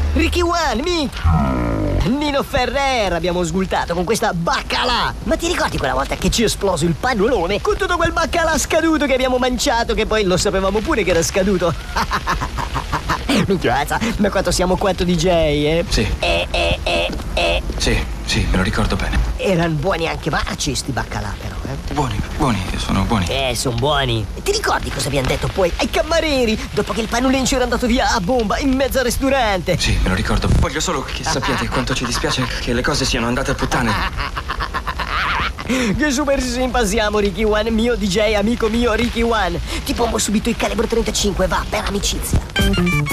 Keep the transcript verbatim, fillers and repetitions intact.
Ricky One, mi... Nino Ferrer abbiamo sgultato con questa baccalà. Ma ti ricordi quella volta che ci è esploso il pannolone con tutto quel baccalà scaduto che abbiamo mangiato, che poi lo sapevamo pure che era scaduto? Minchia, ma quanto siamo quattro D J, eh? Sì. Eh, eh, eh, eh. Sì, sì, me lo ricordo bene. Erano buoni anche marci sti baccalà, però, eh? Buoni, buoni, sono buoni. Eh, sono buoni. Ti ricordi cosa abbiamo detto poi ai camerieri dopo che il panulencio era andato via a bomba in mezzo al ristorante? Sì, me lo ricordo. Voglio solo che sappiate quanto ci dispiace che le cose siano andate a puttane. Che super simpa siamo, Ricky One, mio D J, amico mio Ricky One. Ti pongo subito il calibro trentacinque, va, per amicizia.